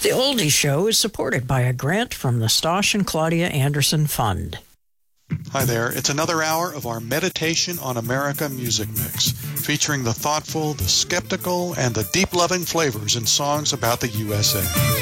The Oldie Show is supported by a grant from the Stosh and Claudia Anderson Fund. Hi there. It's another hour of our Meditation on America music mix, featuring the thoughtful, the skeptical, and the deep-loving flavors in songs about the USA.